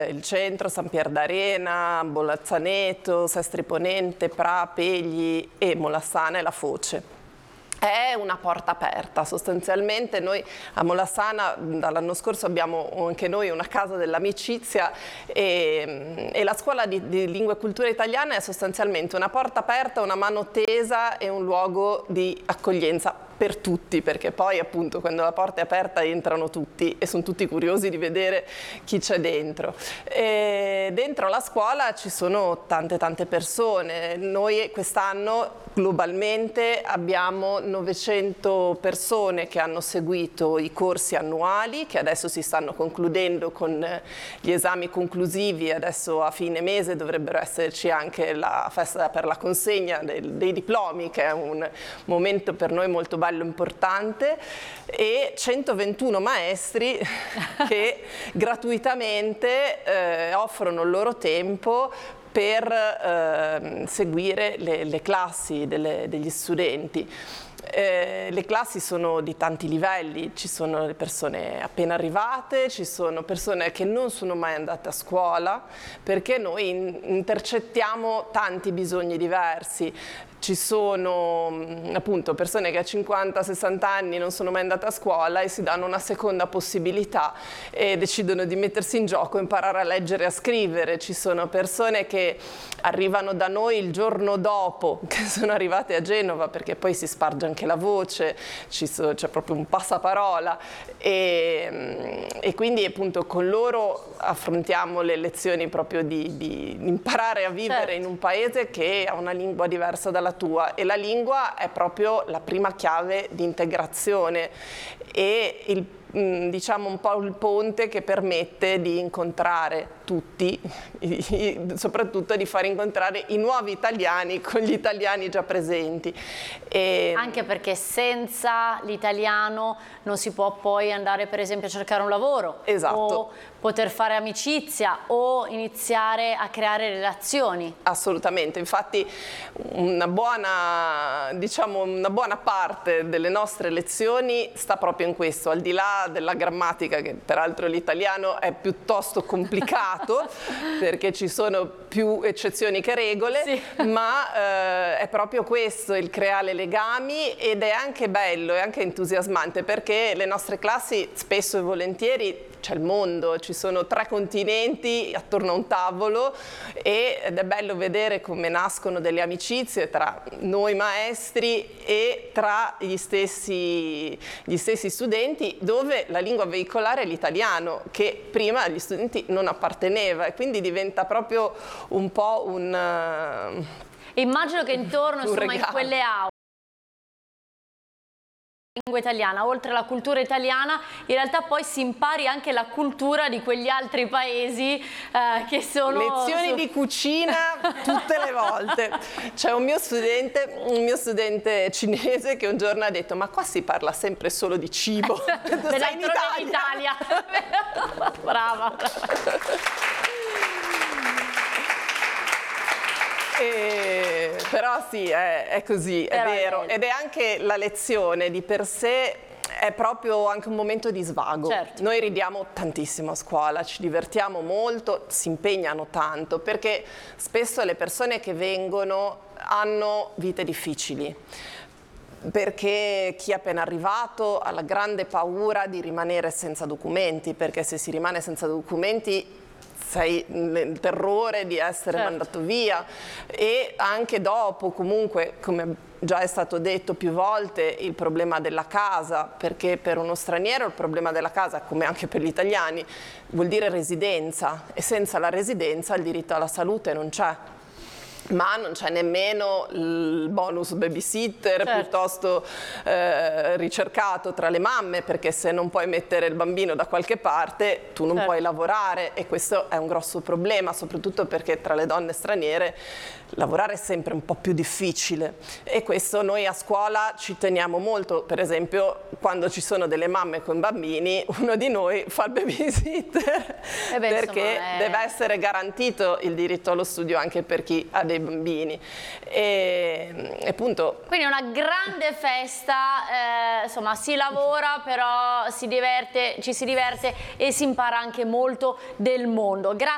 il centro, San Pier d'Arena, Bolazzaneto, Sestri Ponente, Pra, Pegli e Molassana e La Foce. È una porta aperta, sostanzialmente noi a Molassana dall'anno scorso abbiamo anche noi una casa dell'amicizia e la scuola di lingua e cultura italiana è sostanzialmente una porta aperta, una mano tesa e un luogo di accoglienza per tutti, perché poi appunto quando la porta è aperta entrano tutti e sono tutti curiosi di vedere chi c'è dentro. E dentro la scuola ci sono tante persone, noi quest'anno globalmente abbiamo 900 persone che hanno seguito i corsi annuali che adesso si stanno concludendo con gli esami conclusivi, adesso a fine mese dovrebbero esserci anche la festa per la consegna dei diplomi, che è un momento per noi molto bello, importante, e 121 maestri che gratuitamente offrono il loro tempo per seguire le classi degli studenti. Le classi sono di tanti livelli, ci sono le persone appena arrivate, ci sono persone che non sono mai andate a scuola, perché noi intercettiamo tanti bisogni diversi. Ci sono appunto persone che a 50-60 anni non sono mai andate a scuola e si danno una seconda possibilità e decidono di mettersi in gioco, imparare a leggere e a scrivere. Ci sono persone che arrivano da noi il giorno dopo che sono arrivate a Genova, perché poi si sparge anche la voce, c'è proprio un passaparola e quindi appunto con loro affrontiamo le lezioni proprio di imparare a vivere in un paese che ha una lingua diversa dalla tua, e la lingua è proprio la prima chiave di integrazione e diciamo un po' il ponte che permette di incontrare tutti, soprattutto di far incontrare i nuovi italiani con gli italiani già presenti. Anche perché senza l'italiano non si può poi andare per esempio a cercare un lavoro, o poter fare amicizia o iniziare a creare relazioni. Assolutamente, infatti una buona parte delle nostre lezioni sta proprio in questo, al di là della grammatica, che peraltro l'italiano è piuttosto complicato perché ci sono più eccezioni che regole, ma è proprio questo, il creare legami, ed è anche bello, è anche entusiasmante, perché le nostre classi spesso e volentieri c'è il mondo, ci sono 3 continenti attorno a un tavolo ed è bello vedere come nascono delle amicizie tra noi maestri e tra gli stessi studenti, dove la lingua veicolare è l'italiano, che prima agli studenti non apparteneva, e quindi diventa proprio un po' un... Immagino che intorno insomma in quelle aule lingua italiana, oltre alla cultura italiana, in realtà poi si impari anche la cultura di quegli altri paesi che sono... Lezioni di cucina tutte le volte. C'è un mio studente cinese che un giorno ha detto: ma qua si parla sempre solo di cibo. Sei in Italia. Brava. Però sì, è così, è vero, ed è anche la lezione di per sé, è proprio anche un momento di svago. Noi ridiamo tantissimo a scuola, ci divertiamo molto, si impegnano tanto, perché spesso le persone che vengono hanno vite difficili, perché chi è appena arrivato ha la grande paura di rimanere senza documenti, perché se si rimane senza documenti sei nel terrore di essere mandato via, e anche dopo comunque, come già è stato detto più volte, il problema della casa, perché per uno straniero il problema della casa, come anche per gli italiani, vuol dire residenza, e senza la residenza il diritto alla salute non c'è. Ma non c'è nemmeno il bonus babysitter piuttosto ricercato tra le mamme, perché se non puoi mettere il bambino da qualche parte tu non puoi lavorare, e questo è un grosso problema, soprattutto perché tra le donne straniere lavorare è sempre un po' più difficile, e questo noi a scuola ci teniamo molto. Per esempio, quando ci sono delle mamme con bambini, uno di noi fa il babysitter, perché deve essere garantito il diritto allo studio anche per chi ha dei bambini. E appunto, quindi è una grande festa, insomma si lavora però ci si diverte e si impara anche molto del mondo. Grazie.